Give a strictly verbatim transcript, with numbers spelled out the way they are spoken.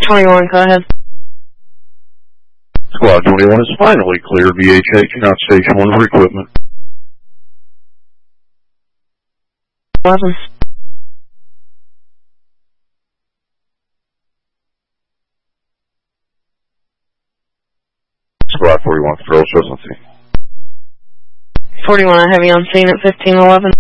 twenty-one, go ahead. Squad twenty-one is finally clear. V H H, you're not station one for equipment. eleven. Squad forty-one, control, Cessna. forty-one, I have you on scene at fifteen eleven.